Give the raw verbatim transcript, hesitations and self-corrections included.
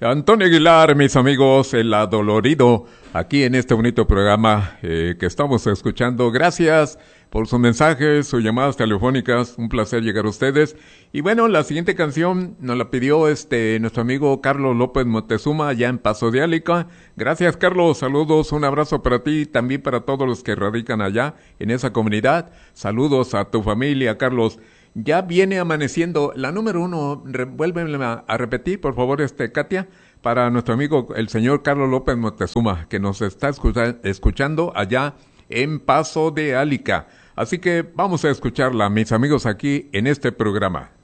Antonio Aguilar, mis amigos, el adolorido, aquí en este bonito programa eh, que estamos escuchando. Gracias por sus mensajes, sus llamadas telefónicas, un placer llegar a ustedes. Y bueno, la siguiente canción nos la pidió este nuestro amigo Carlos López Moctezuma, allá en Paso de Álica. Gracias, Carlos, saludos, un abrazo para ti, también para todos los que radican allá en esa comunidad. Saludos a tu familia, Carlos. Ya viene amaneciendo. La número uno, vuélveme a, a repetir, por favor, este Katia, para nuestro amigo el señor Carlos López Moctezuma, que nos está escucha, escuchando allá en Paso de Álica. Así que vamos a escucharla, mis amigos, aquí en este programa.